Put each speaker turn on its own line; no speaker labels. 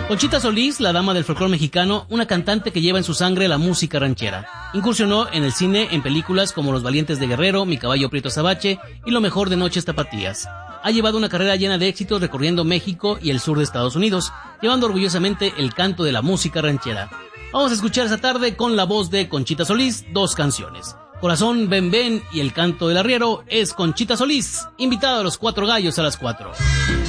Conchita Solís, la dama del folclore mexicano, una cantante que lleva en su sangre la música ranchera. Incursionó en el cine en películas como Los Valientes de Guerrero, Mi Caballo Prieto Azabache y Lo Mejor de Noches Tapatías. Ha llevado una carrera llena de éxitos recorriendo México y el sur de Estados Unidos, llevando orgullosamente el canto de la música ranchera. Vamos a escuchar esta tarde con la voz de Conchita Solís 2 canciones. Corazón, ven, ven y El Canto del Arriero es Conchita Solís, invitada a los 4 gallos a las 4.